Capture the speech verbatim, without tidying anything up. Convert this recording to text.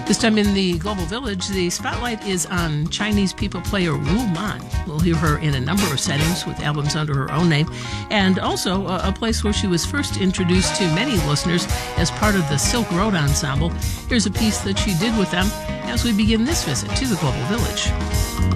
This time in the Global Village, the spotlight is on Chinese people player Wu Man. We'll hear her in a number of settings with albums under her own name, and also a, a place where she was first introduced to many listeners as part of the Silk Road Ensemble. Here's a piece that she did with them as we begin this visit to the Global Village.